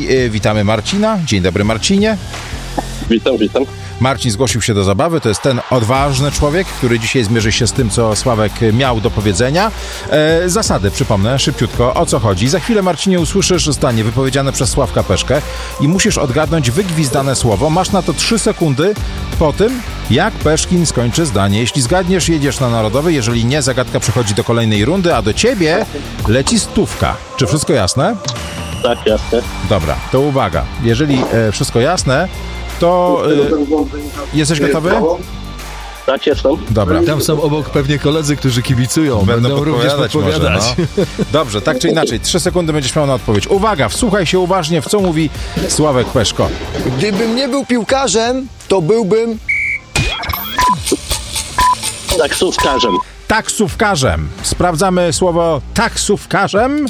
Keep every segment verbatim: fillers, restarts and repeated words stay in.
I y, witamy Marcina. Dzień dobry, Marcinie. Witam, witam. Marcin zgłosił się do zabawy, to jest ten odważny człowiek, który dzisiaj zmierzy się z tym, co Sławek miał do powiedzenia. E, zasady, przypomnę, szybciutko, o co chodzi. Za chwilę, Marcinie, usłyszysz zdanie wypowiedziane przez Sławka Peszkę i musisz odgadnąć wygwizdane słowo. Masz na to trzy sekundy po tym, jak Peszkin skończy zdanie. Jeśli zgadniesz, jedziesz na Narodowy, jeżeli nie, zagadka przechodzi do kolejnej rundy, a do ciebie leci stówka. Czy wszystko jasne? Tak, jasne. Dobra, to uwaga. Jeżeli e, wszystko jasne, to y, jesteś gotowy? Tak, jestem. Dobra. Tam są obok pewnie koledzy, którzy kibicują. Będą, Będą również podpowiadać. Może, no. Dobrze, tak czy inaczej, trzy sekundy będziesz miał na odpowiedź. Uwaga, wsłuchaj się uważnie, w co mówi Sławek Peszko. Gdybym nie był piłkarzem, to byłbym... Taksówkarzem. Taksówkarzem. Sprawdzamy słowo taksówkarzem.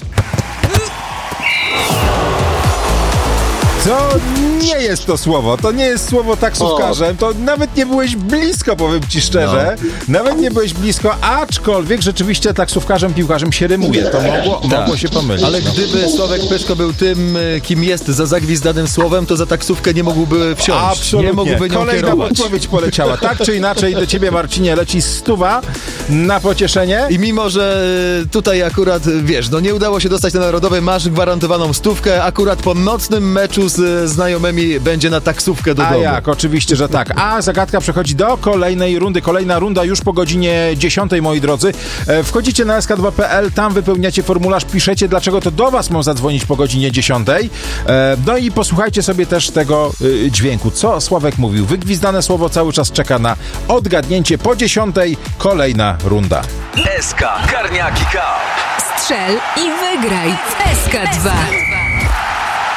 To nie jest to słowo, to nie jest słowo taksówkarzem, to nawet nie byłeś blisko, powiem ci szczerze, no. Nawet nie byłeś blisko, aczkolwiek rzeczywiście taksówkarzem, piłkarzem się rymuje, to mogło, tak. mogło się pomylić. Ale gdyby Sławek Peszko był tym, kim jest za zagwizdanym słowem, to za taksówkę nie mógłby wsiąść. Absolutnie. Nie mógłby nią Kolejna kierować. odpowiedź poleciała. Tak czy inaczej do ciebie, Marcinie, leci stuwa na pocieszenie. I mimo, że tutaj akurat, wiesz, no nie udało się dostać na Narodowy, masz gwarantowaną stówkę, akurat po nocnym meczu z znajomymi będzie na taksówkę do A domu. jak? Oczywiście, że tak. A zagadka przechodzi do kolejnej rundy. Kolejna runda już po godzinie dziesiątej, moi drodzy. E, wchodzicie na es ka dwa kropka pe el, tam wypełniacie formularz, piszecie, dlaczego to do was mam zadzwonić po godzinie dziesiątej. E, no i posłuchajcie sobie też tego y, dźwięku. Co Sławek mówił? Wygwizdane słowo cały czas czeka na odgadnięcie. Po dziesiątej kolejna runda. es ka Karniaki Cup. Strzel i wygraj w es ka dwa.